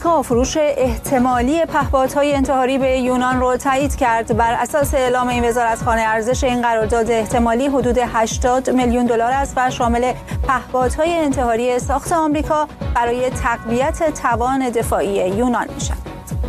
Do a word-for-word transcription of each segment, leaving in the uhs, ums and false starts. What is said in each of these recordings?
آمریکا فروش احتمالی پهپادهای انتحاری به یونان رو تایید کرد. بر اساس اعلام این وزارتخانه ارزش این قرارداد احتمالی حدود هشتاد میلیون دلار است و شامل پهپادهای انتحاری ساخت آمریکا برای تقویت توان دفاعی یونان می‌شود.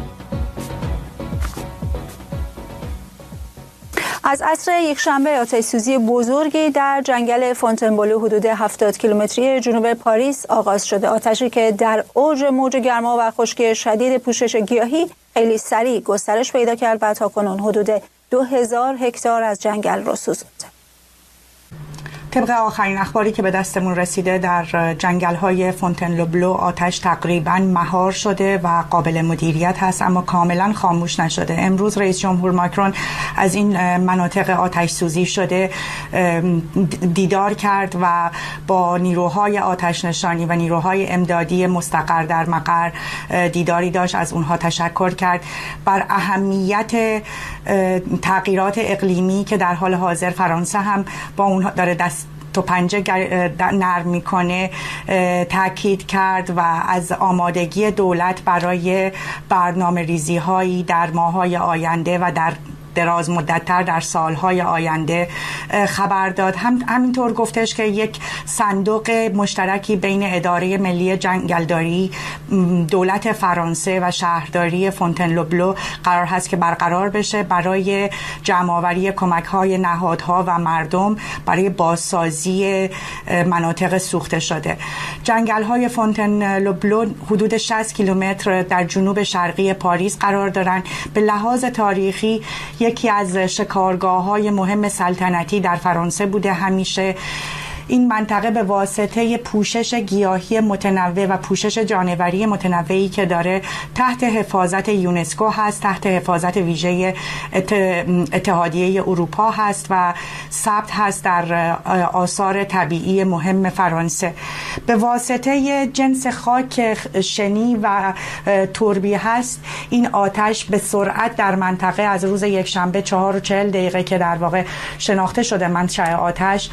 از عصر یکشنبه آتش‌سوزی بزرگی در جنگل فونتنبلو حدود هفتاد کیلومتری جنوب پاریس آغاز شده. آتشی که در اوج موج گرما و خشکی شدید پوشش گیاهی خیلی سریع گسترش پیدا کرد و تاکنون حدود دو هزار هکتار از جنگل را سوزاند. طبق آخرین اخباری که به دستمون رسیده در جنگل‌های فونتنبلو آتش تقریباً مهار شده و قابل مدیریت هست، اما کاملاً خاموش نشده. امروز رئیس جمهور ماکرون از این مناطق آتش سوزی شده دیدار کرد و با نیروهای آتش نشانی و نیروهای امدادی مستقر در مقر دیداری داشت. از اونها تشکر کرد بر اهمیت تغییرات اقلیمی که در حال حاضر فرانسه هم با اونها داره دست تو پنجه نرم میکنه تاکید کرد و از آمادگی دولت برای برنامه ریزی هایی در ماه‌های آینده و در دراز مدت‌تر در سالهای آینده خبر داد. هم همینطور گفتش که یک صندوق مشترکی بین اداره ملی جنگلداری، دولت فرانسه و شهرداری فونتنبلو قرار هست که برقرار بشه برای جمع‌آوری کمک‌های نهادها و مردم برای بازسازی مناطق سوخته شده. جنگل‌های فونتنبلو حدود شصت کیلومتر در جنوب شرقی پاریس قرار دارند. به لحاظ تاریخی یکی از شکارگاه‌های مهم سلطنتی در فرانسه بوده. همیشه این منطقه به واسطه پوشش گیاهی متنوع و پوشش جانوری متنوعی که داره تحت حفاظت یونسکو هست، تحت حفاظت ویژه اتحادیه اروپا هست و ثبت هست در آثار طبیعی مهم فرانسه. به واسطه جنس خاک شنی و تربی هست این آتش به سرعت در منطقه از روز یکشنبه چهار و چهل دقیقه که در واقع شناخته شده منشأ آتش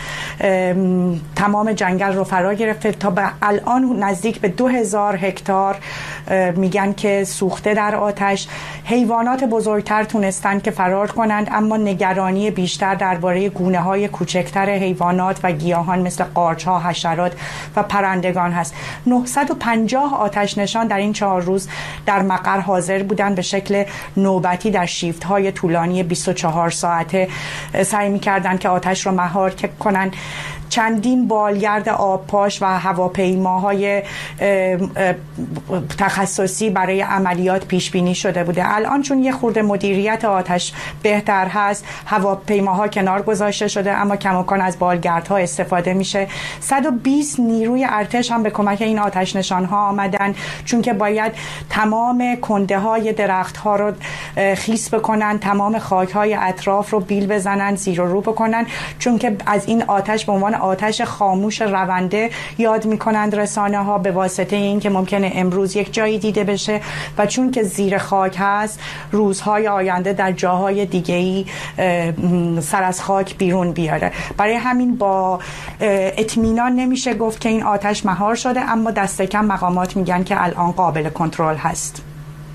تمام جنگل رو فرا گرفته. تا به الان نزدیک به دو هزار هکتار میگن که سوخته در آتش. حیوانات بزرگتر تونستن که فرار کنند، اما نگرانی بیشتر درباره گونه‌های کوچکتر حیوانات و گیاهان مثل قارچ‌ها، حشرات و پرندگان هست. نهصد و پنجاه آتش نشان در این چهار روز در مقر حاضر بودن به شکل نوبتی در شیفت‌های طولانی بیست و چهار ساعته سعی می‌کردند که آتش رو مهار کنن. چندین بالگرد آبپاش و هواپیماهای تخصصی برای عملیات پیش بینی شده بوده. الان چون یه خورده مدیریت آتش بهتر هست، هواپیماها کنار گذاشته شده، اما کماکان از بالگردها استفاده میشه. صد و بیست نیروی ارتش هم به کمک این آتش نشانها آمدن، چون که باید تمام کنده های درخت ها رو خیس بکنن، تمام خاک های اطراف رو بیل بزنن، زیر و رو بکنن، چون که از این آتش به عنوان آتش خاموش رونده یاد میکنند رسانه ها، به واسطه این که ممکنه امروز یک جایی دیده بشه و چون که زیر خاک هست روزهای آینده در جاهای دیگه‌ای سر از خاک بیرون بیاره. برای همین با اطمینان نمیشه گفت که این آتش مهار شده، اما دست کم مقامات میگن که الان قابل کنترل هست.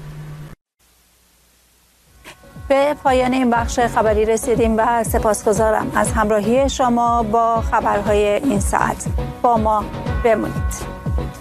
به پایان این بخش خبری رسیدیم و سپاسگزارم از همراهی شما با خبرهای این ساعت. با ما بمونید.